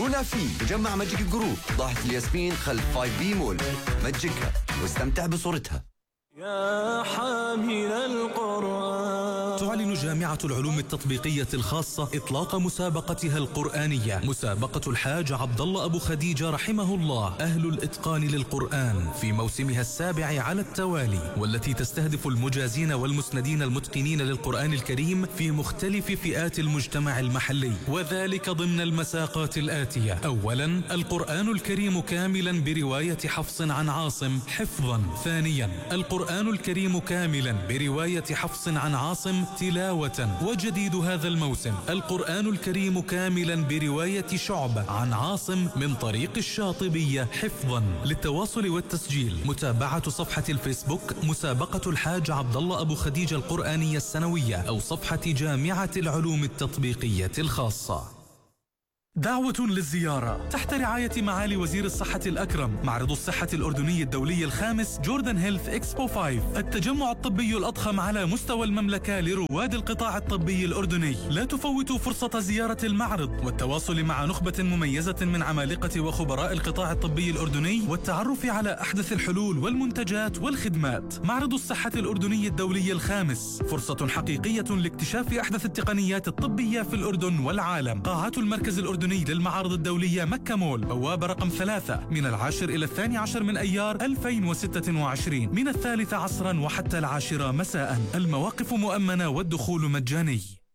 هنا في مجمع ماجيك جروب ضاحة الياسمين خلف 5 بي مول. مجكها واستمتع بصورتها. يا حامل القرآن. تعلن جامعة العلوم التطبيقية الخاصة إطلاق مسابقتها القرآنية، مسابقة الحاج عبد الله أبو خديجة رحمه الله أهل الإتقان للقرآن، في موسمها السابع على التوالي، والتي تستهدف المجازين والمسندين المتقنين للقرآن الكريم في مختلف فئات المجتمع المحلي، وذلك ضمن المساقات الآتية: أولا، القرآن الكريم كاملا برواية حفص عن عاصم حفظا. ثانيا، القرآن الكريم كاملا برواية حفص عن عاصم تلاوة. وجديد هذا الموسم القرآن الكريم كاملا برواية شعبة عن عاصم من طريق الشاطبية حفظا. للتواصل والتسجيل متابعة صفحة الفيسبوك مسابقة الحاج عبد الله أبو خديجة القرآنية السنوية، أو صفحة جامعة العلوم التطبيقية الخاصة. دعوة للزيارة تحت رعاية معالي وزير الصحة الأكرم. معرض الصحة الأردني الدولي الخامس جوردن هيلث إكسبو 5، التجمع الطبي الأضخم على مستوى المملكة لرواد القطاع الطبي الأردني. لا تفوتوا فرصة زيارة المعرض والتواصل مع نخبة مميزة من عمالقة وخبراء القطاع الطبي الأردني، والتعرف على أحدث الحلول والمنتجات والخدمات. معرض الصحة الأردني الدولي الخامس فرصة حقيقية لاكتشاف أحدث التقنيات الطبية في الأردن والعالم. قاعات المركز الأردني للمعارض الدولية مكة مول، بوابة رقم 3، من 10 إلى 12 من أيار 2026، من 3 عصرا وحتى 10 مساء. المواقف مؤمنة والدخول مجاني.